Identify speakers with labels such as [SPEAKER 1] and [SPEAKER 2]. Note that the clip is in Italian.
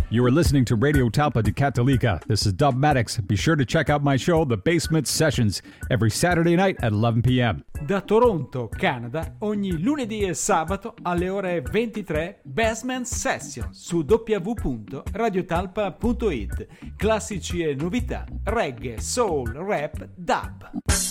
[SPEAKER 1] You are listening to Radio Talpa di Cattolica. This is Dub Maddox. Be sure to check out my show, The Basement Sessions, every Saturday night at 11 p.m.
[SPEAKER 2] Da Toronto, Canada, ogni lunedì e sabato alle ore 23, Basement Sessions su www.radiotalpa.it. Classici e novità, reggae, soul, rap, dub.